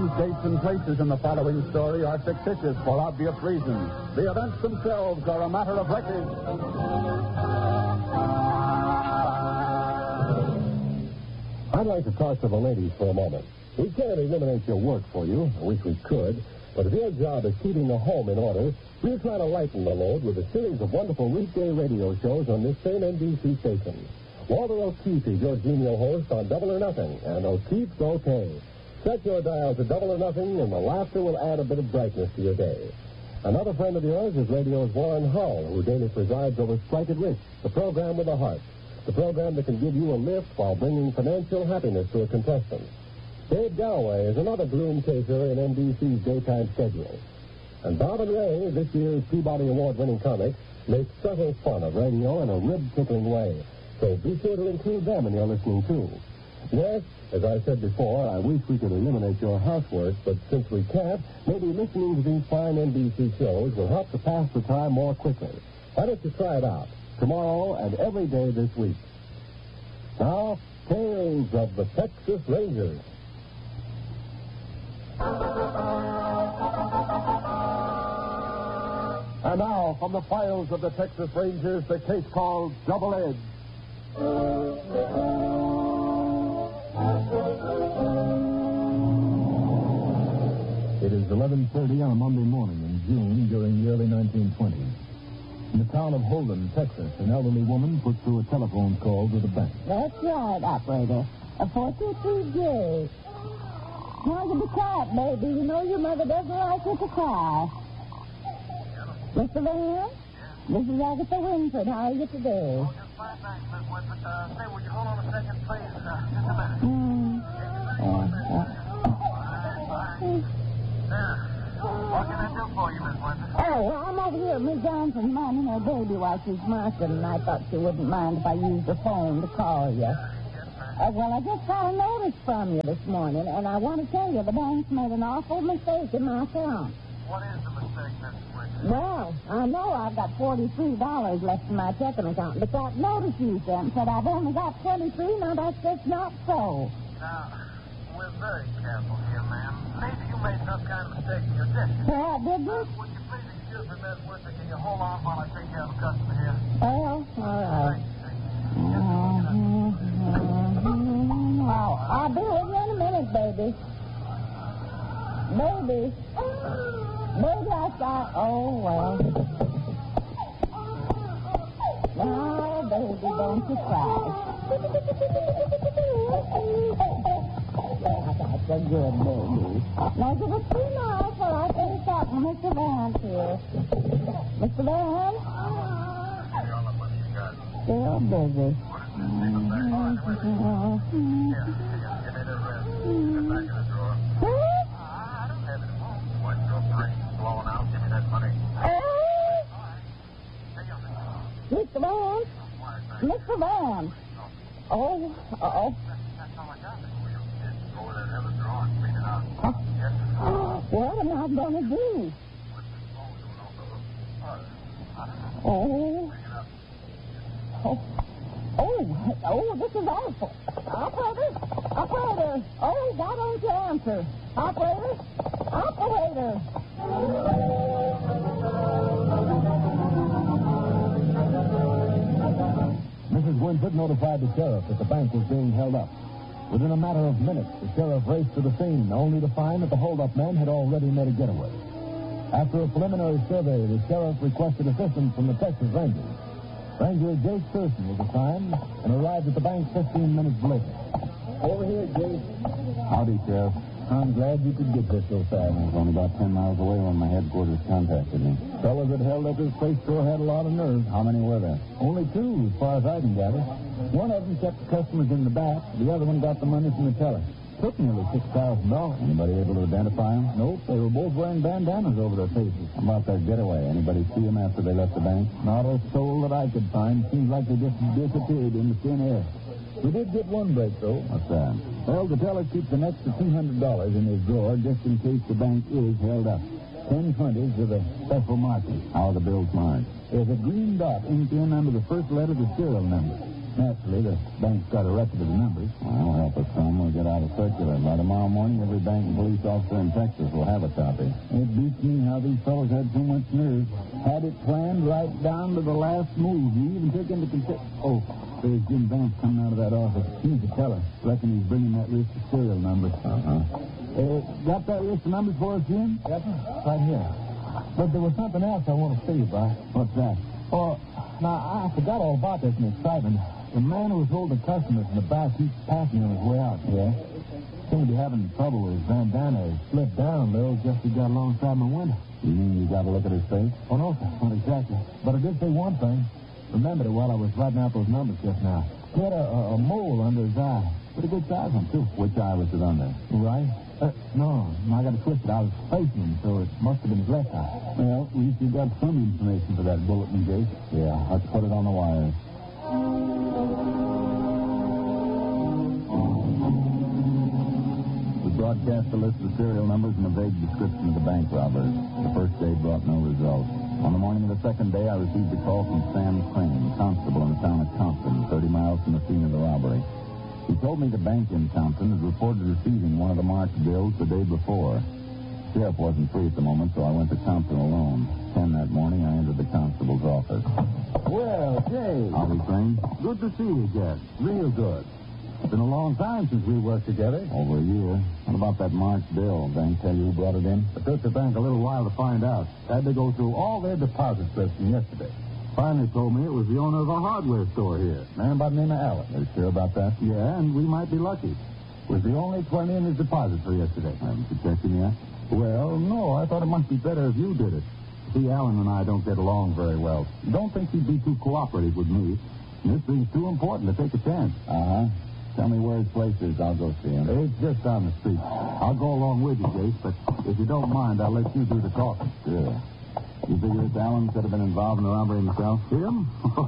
names, dates, and places in the following story are fictitious for obvious reasons. The events themselves are a matter of record. I'd like to talk to the ladies for a moment. We can't eliminate your work for you. I wish we could. But if your job is keeping the home in order, we'll try to lighten the load with a series of wonderful weekday radio shows on this same NBC station. Walter O'Keefe is your genial host on Double or Nothing, and O'Keefe's okay. Set your dial to Double or Nothing, and the laughter will add a bit of brightness to your day. Another friend of yours is radio's Warren Hull, who daily presides over Strike It Rich, the program with a heart. The program that can give you a lift while bringing financial happiness to a contestant. Dave Galloway is another gloom chaser in NBC's daytime schedule. And Bob and Ray, this year's Peabody Award-winning comics, make subtle fun of radio in a rib-tickling way. So be sure to include them in your listening, too. Yes, as I said before, I wish we could eliminate your housework, but since we can't, maybe listening to these fine NBC shows will help to pass the time more quickly. Why don't you try it out, tomorrow and every day this week? Now, Tales of the Texas Rangers. And now, from the files of the Texas Rangers, the case called Double Edge. It is 11:30 on a Monday morning in June during the early 1920s. In the town of Holden, Texas, an elderly woman put through a telephone call to the bank. That's right, operator. A 423J. Now you be quiet, baby. You know your mother doesn't like you to cry. Mr. Van? This is Agatha Winford. How are you today? Oh, just fine, thanks, Miss Winford. Say, would you hold on a second, please? Just a minute. What can I do for you, Miss Winford? Oh, well, I'm over here at Miss Johnson's minding her baby while she's marking, and I thought she wouldn't mind if I used the phone to call you. Well, I just got a notice from you this morning, and I want to tell you the bank's made an awful mistake in my account. What is the mistake, Miss Winford? Well, I know I've got $43 left in my checking account, but that notice you sent said I've only got 23. Now, that's just not so. Now, we're very careful here, ma'am. Maybe you made some kind of mistake in your distance. Well, did you? Would you please excuse me, Miss Winford? Can you hold on while I take care of the customer here? Well, all right. I'll be with you in a minute, baby. Baby, I thought, oh, well. Now, baby, don't you cry. That's a good baby. Now, give us 2 minutes while I finish up with Mr. Vance here. Mr. Vance? Still busy. Mr. Vance? Mr. Vance? Oh. What am I going to do? Oh, this is awful. Operator. Oh, why don't you answer? Operator. Mrs. Winford notified the sheriff that the bank was being held up. Within a matter of minutes, the sheriff raced to the scene, only to find that the hold-up men had already made a getaway. After a preliminary survey, the sheriff requested assistance from the Texas Rangers. Ranger Jace Thurston was assigned and arrived at the bank 15 minutes later. Over here, Jace. Howdy, Sheriff. I'm glad you could get this so fast. I was only about 10 miles away when my headquarters contacted me. Fellow that held up his place sure had a lot of nerve. How many were there? Only 2, as far as I can gather. One of them kept the customers in the back. The other one got the money from the teller. Took nearly $6,000. Anybody able to identify them? Nope, they were both wearing bandanas over their faces. How about their getaway? Anybody see them after they left the bank? Not a soul that I could find. Seems like they just disappeared into thin air. We did get one break, though. What's that? Well, the teller keeps an extra $200 in his drawer just in case the bank is held up. 10/20s with a special marking. How are the bills marked? There's a green dot inked in under the first letter of the serial number. Naturally, the bank's got a record of the numbers. Well, help us some. We'll get out a circular. By tomorrow morning, every bank and police officer in Texas will have a copy. It beats me how these fellows had so much nerve. Had it planned right down to the last move. You even took into consideration... Oh, there's Jim Vance coming out of that office. He's the teller. Reckon he's bringing that list of serial numbers. Got that list of numbers for us, Jim? Yes, sir. Right here. But there was something else I want to see you by. What's that? Oh, now, I forgot all about this in excitement. The man who was holding customers in the back, he's passing on his way out. Yeah? Seemed to be having trouble with his bandana. He slipped down, though, just as he got alongside my window. You mean you got to look at his face? Oh, no, sir. Not exactly. But I did say one thing. Remembered it while I was writing out those numbers just now. He had a mole under his eye. Pretty good size one, too. Which eye was it under? Right? No, I got it twisted. I was facing him, so it must have been his left eye. Well, at least you got some information for that bulletin, Jake. Yeah, let's put it on the wires. We broadcast a list of serial numbers and a vague description of the bank robbers. The first day brought no result. On the morning of the second day, I received a call from Sam Crane, constable in the town of Compton, 30 miles from the scene of the robbery. He told me the bank in Compton had reported receiving one of the marked bills the day before. The sheriff wasn't free at the moment, so I went to Compton alone. 10 that morning, I entered the constable's office. Well, Jay. Howdy, Crane. Good to see you again. Real good. It's been a long time since we worked together. Over a year. What about that marked bill? Bank tell you who brought it in? It took the bank a little while to find out. Had to go through all their deposit slips from yesterday. Finally told me it was the owner of a hardware store here, a man by the name of Allen. Are you sure about that? Yeah, and we might be lucky. Was the only 20 in his deposit for yesterday. Haven't you checked him yet? Well, no, I thought it must be better if you did it. See, Allen and I don't get along very well. Don't think he'd be too cooperative with me. This thing's too important to take a chance. Uh-huh. Tell me where his place is. I'll go see him. It's just down the street. I'll go along with you, Jake, but if you don't mind, I'll let you do the talking. Sure. You figure this Allen could have been involved in the robbery himself? Him?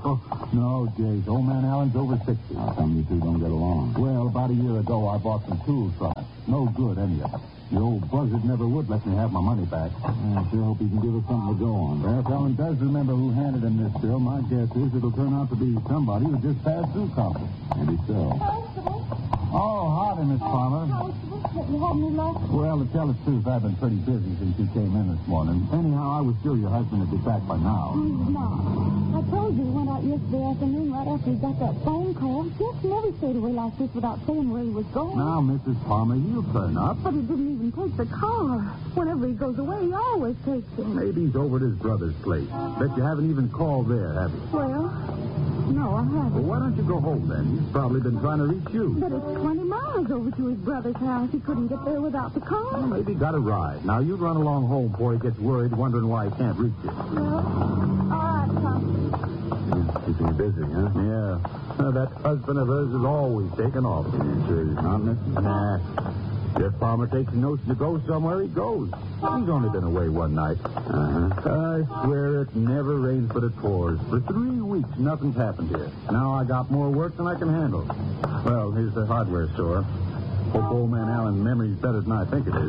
No, Jake. Old man Allen's over 60. How come you two don't get along? Well, about a year ago, I bought some tools from him. No good, any of it. The old buzzard never would let me have my money back. I sure hope he can give us something to go on. Well, if Allen does remember who handed him this bill, my guess is it'll turn out to be somebody who just passed through Compton. Maybe so. Oh, howdy, Miss Palmer. Have you had any luck? Well, to tell the truth, I've been pretty busy since you came in this morning. Anyhow, I was sure your husband would be back by now. No. I told you he went out yesterday afternoon right after he got that phone call. Just never stayed away like this without saying where he was going. Now, Mrs. Palmer, you turn up. But he didn't even take the car. Whenever he goes away, he always takes it. Maybe he's over at his brother's place. Bet you haven't even called there, have you? Well, no, I haven't. Well, why don't you go home then? He's probably been trying to reach you. But it's 20 miles over to his brother's house. He couldn't get there without the car. Well, maybe he got a ride. Now, you run along home before he gets worried, wondering why he can't reach you. Well, all right, Tom. He's keeping busy, huh? Yeah. That husband of hers is always taking off. You sure he's not missing? Nah. If Palmer takes a notion to go somewhere, he goes. He's only been away one night. I swear it never rains but it pours. For 3 weeks, nothing's happened here. Now I got more work than I can handle. Well, here's the hardware store. Hope old man Allen's memory's better than I think it is.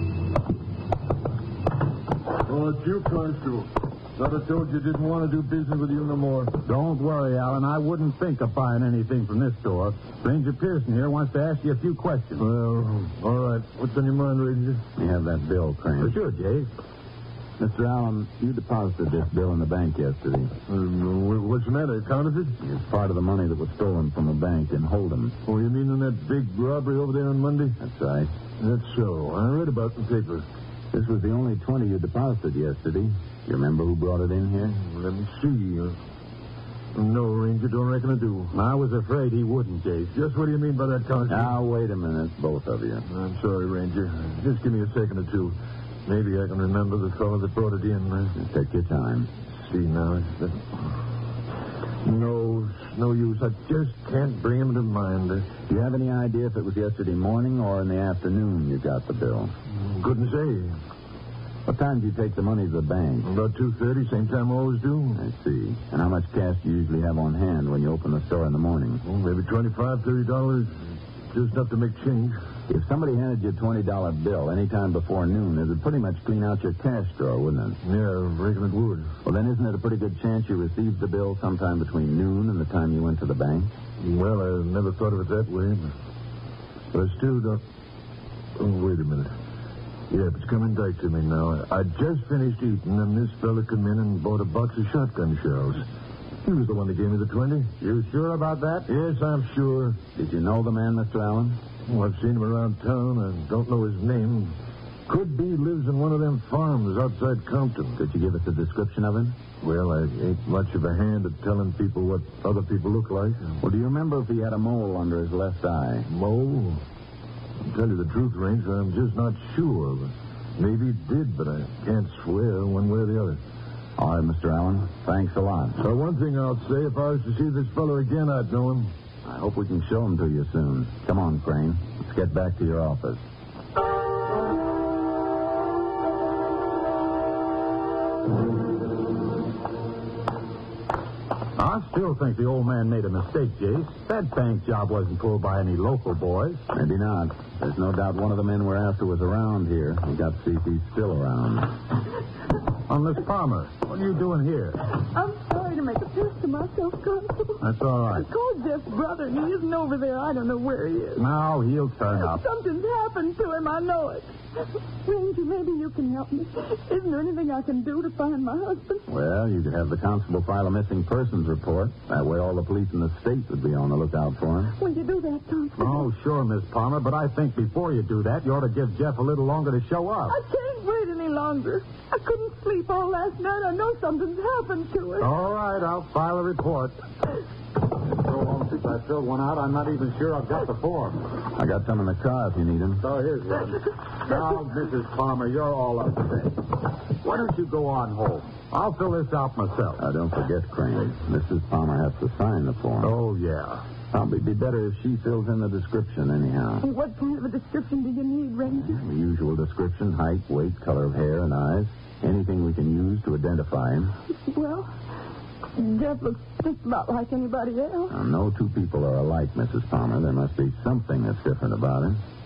Oh, it's you, Constable. Thought I told you didn't want to do business with you no more. Don't worry, Allen. I wouldn't think of buying anything from this store. Ranger Pearson here wants to ask you a few questions. Well, all right. What's on your mind, Ranger? You have that bill, Crane. Sure, Jay. Mr. Allen, you deposited this bill in the bank yesterday. What's the matter? Counterfeit? It's part of the money that was stolen from a bank in Hold'em. Oh, you mean in that big robbery over there on Monday? That's right. That's so. I read about it in the paper. This was the only 20 you deposited yesterday. You remember who brought it in here? Let me see. No, Ranger, don't reckon I do. I was afraid he wouldn't, Jay. Just what do you mean by that, Constable? Now, wait a minute, both of you. I'm sorry, Ranger. Just give me a second or two. Maybe I can remember the fellow that brought it in. Take your time. See now. No, it's no use. I just can't bring him to mind. Do you have any idea if it was yesterday morning or in the afternoon you got the bill? Couldn't say. What time do you take the money to the bank? About 2:30, same time I always do. I see. And how much cash do you usually have on hand when you open the store in the morning? Maybe $25, $30. Just enough to make change. If somebody handed you a $20 bill any time before noon, it would pretty much clean out your cash drawer, wouldn't it? Yeah, I reckon it would. Well, then isn't it a pretty good chance you received the bill sometime between noon and the time you went to the bank? Well, I never thought of it that way. But I still don't... Oh, wait a minute. Yeah, it's coming back to me now. I just finished eating, and this fella come in and bought a box of shotgun shells. He was the one that gave me the 20. You sure about that? Yes, I'm sure. Did you know the man, Mr. Allen? Oh, I've seen him around town. I don't know his name. Could be lives in one of them farms outside Compton. Could you give us a description of him? Well, I ain't much of a hand at telling people what other people look like. Well, do you remember if he had a mole under his left eye? Mole? To tell you the truth, Ranger, I'm just not sure. Maybe he did, but I can't swear one way or the other. All right, Mr. Allen. Thanks a lot. So one thing I'll say, if I was to see this fellow again, I'd know him. I hope we can show him to you soon. Come on, Crane. Let's get back to your office. I still think the old man made a mistake, Jace. That bank job wasn't pulled by any local boys. Maybe not. There's no doubt one of the men we're after was around here. We've got to see if he's still around. Miss Palmer, what are you doing here? I'm sorry to make a test of myself, Constable. That's all right. I called Jeff's brother, and he isn't over there. I don't know where he is. Now he'll turn up. Something's happened to him. I know it. Ranger, maybe you can help me. Isn't there anything I can do to find my husband? Well, you could have the constable file a missing persons report. That way all the police in the state would be on the lookout for him. Will you do that, Constable? Oh, sure, Miss Palmer, but I think before you do that, you ought to give Jeff a little longer to show up. I can't wait any longer. I couldn't sleep all last night. I know something's happened to him. All right, I'll file a report. So long since I filled one out, I'm not even sure I've got the form. I got some in the car if you need them. So here's one. Now, Mrs. Palmer, you're all up to date. Why don't you go on home? I'll fill this out myself. Don't forget, Crane. Mrs. Palmer has to sign the form. Oh, yeah. Probably be better if she fills in the description anyhow. What kind of a description do you need, Ranger? The usual description: height, weight, color of hair, and eyes. Anything we can use to identify him. Well, Jeff looks just about like anybody else. Now, no two people are alike, Mrs. Palmer. There must be something that's different about him.